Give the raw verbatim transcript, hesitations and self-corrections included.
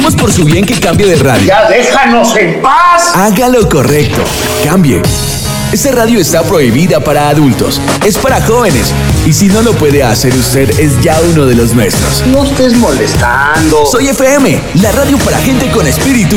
pedimos por su bien que cambie de radio. ¡Ya déjanos en paz! Haga lo correcto. Cambie. Esta radio está prohibida para adultos. Es para jóvenes. Y si no lo puede hacer usted, es ya uno de los nuestros. No estés molestando. Soy F M, la radio para gente con espíritu